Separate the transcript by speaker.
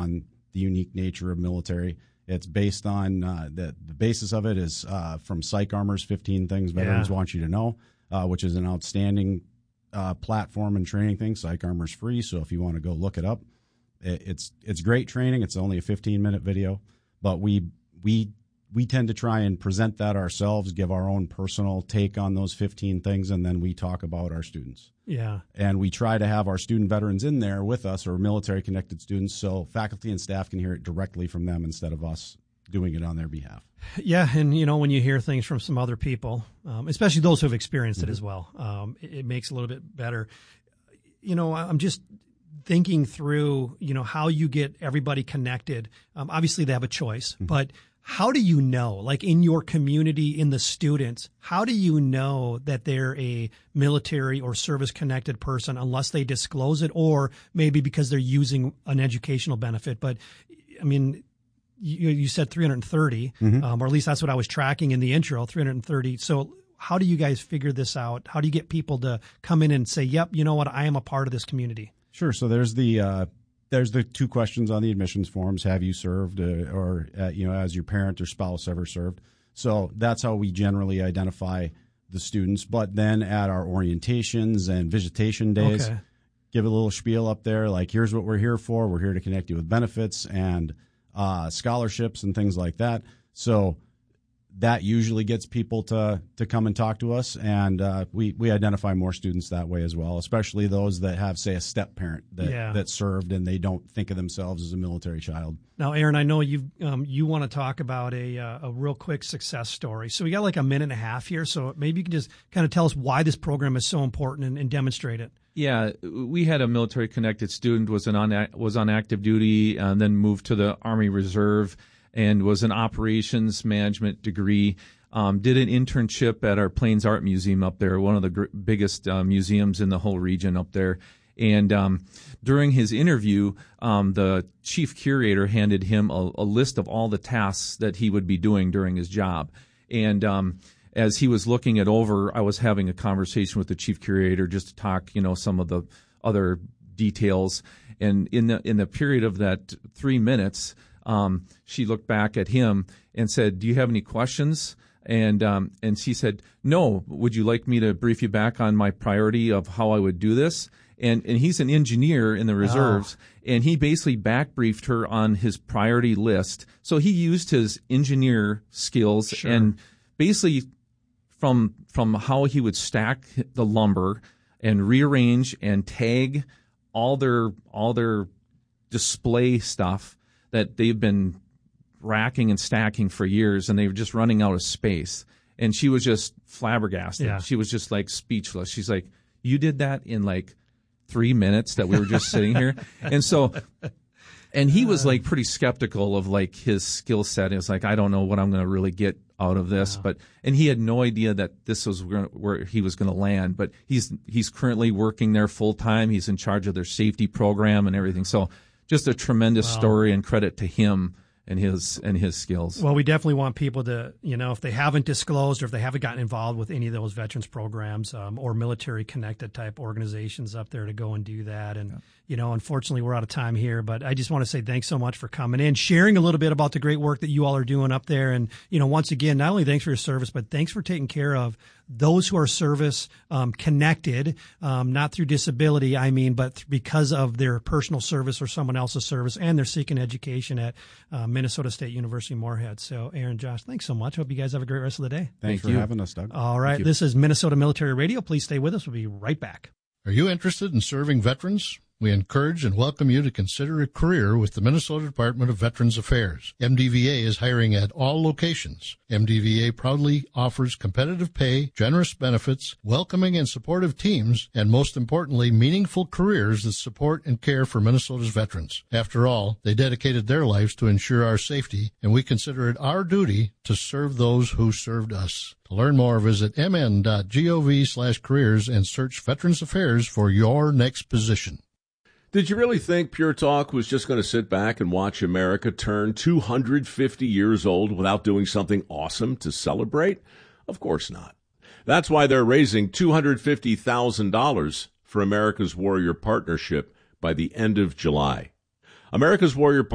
Speaker 1: on the unique nature of military. It's based on the basis of it is from Psych Armor's 15 Things Veterans Want You to Know, which is an outstanding platform and training thing. Psych Armor's free, so if you want to go look it up, it's great training. It's only a 15-minute video, but we tend to try and present that ourselves, give our own personal take on those 15 things, and then we talk about our students.
Speaker 2: Yeah. And
Speaker 1: we try to have our student veterans in there with us, or military-connected students, so faculty and staff can hear it directly from them instead of us doing it on their behalf.
Speaker 2: Yeah, and when you hear things from some other people, especially those who have experienced it as well, it makes it a little bit better. I'm just thinking through, how you get everybody connected. Obviously, they have a choice, but how do you know, like in your community, in the students, how do you know that they're a military or service-connected person unless they disclose it, or maybe because they're using an educational benefit? But, I mean, you said 330, or at least that's what I was tracking in the intro, 330. So how do you guys figure this out? How do you get people to come in and say, yep, you know what, I am a part of this community?
Speaker 1: Sure. So there's the two questions on the admissions forms. Have you served or has your parent or spouse ever served? So that's how we generally identify the students. But then at our orientations and visitation days, give a little spiel up there, like, here's what we're here for. We're here to connect you with benefits and scholarships and things like that. So that usually gets people to come and talk to us, and we identify more students that way as well, especially those that have, say, a step parent that served and they don't think of themselves as a military child.
Speaker 2: Now, Aaron, I know you want to talk about a real quick success story. So we got like a minute and a half here, so maybe you can just kind of tell us why this program is so important and demonstrate it.
Speaker 3: Yeah, we had a military-connected student, was on active duty, and then moved to the Army Reserve, and was an operations management degree. Did an internship at our Plains Art Museum up there, one of the biggest museums in the whole region up there. And during his interview, the chief curator handed him a list of all the tasks that he would be doing during his job. And as he was looking it over, I was having a conversation with the chief curator just to talk, some of the other details. And in the period of that 3 minutes, she looked back at him and said, "Do you have any questions?" And she said, "No. Would you like me to brief you back on my priority of how I would do this?" And he's an engineer in the reserves, and he basically back briefed her on his priority list. So he used his engineer skills and basically from how he would stack the lumber and rearrange and tag all their display stuff that they've been racking and stacking for years, and they were just running out of space. And she was just flabbergasted. Yeah. She was just like speechless. She's like, "You did that in like 3 minutes that we were just sitting here?" And he was like pretty skeptical of like his skill set. He was like, "I don't know what I'm going to really get out of this." And he had no idea that this was where he was going to land. But he's currently working there full time. He's in charge of their safety program and everything. So just a tremendous story, and credit to him and his skills.
Speaker 2: Well, we definitely want people to, if they haven't disclosed or if they haven't gotten involved with any of those veterans programs or military connected type organizations up there, to go and do that. And, unfortunately we're out of time here, but I just want to say thanks so much for coming in, sharing a little bit about the great work that you all are doing up there. And, once again, not only thanks for your service, but thanks for taking care of those who are service connected, not through disability, but because of their personal service or someone else's service, and they're seeking education at Minnesota State University Moorhead. So, Aaron, Josh, thanks so much. Hope you guys have a great rest of the day.
Speaker 1: Thanks for having us, Doug.
Speaker 2: All right. This is Minnesota Military Radio. Please stay with us. We'll be right back.
Speaker 4: Are you interested in serving veterans? We encourage and welcome you to consider a career with the Minnesota Department of Veterans Affairs. MDVA is hiring at all locations. MDVA proudly offers competitive pay, generous benefits, welcoming and supportive teams, and most importantly, meaningful careers that support and care for Minnesota's veterans. After all, they dedicated their lives to ensure our safety, and we consider it our duty to serve those who served us. To learn more, visit mn.gov/careers and search Veterans Affairs for your next position.
Speaker 5: Did you really think Pure Talk was just going to sit back and watch America turn 250 years old without doing something awesome to celebrate? Of course not. That's why they're raising $250,000 for America's Warrior Partnership by the end of July. America's Warrior